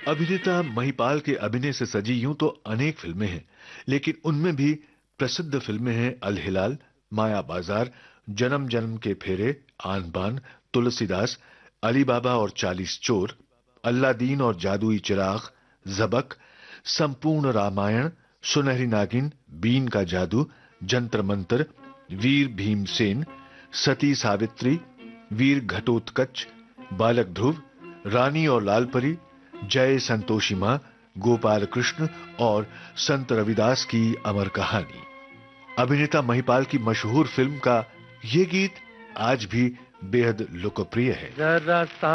अभिनेता महिपाल के अभिनय से सजी यूं तो अनेक फिल्में हैं, लेकिन उनमें भी प्रसिद्ध फिल्में हैं अलहिलाल, माया बाजार, जन्म जन्म के फेरे, आन बान, तुलसीदास, अली बाबा और 40 चोर, अल्लादीन और जादुई चिराग, जबक, संपूर्ण रामायण, सुनहरी नागिन, बीन का जादू, जंतर मंतर, वीर भीमसेन, सती सावित्री, वीर घटोत्कच, बालक ध्रुव, रानी और लाल परी, जय संतोषी मां, गोपाल कृष्ण और संत रविदास की अमर कहानी। अभिनेता महिपाल की मशहूर फिल्म का ये गीत आज भी बेहद लोकप्रिय है। जरा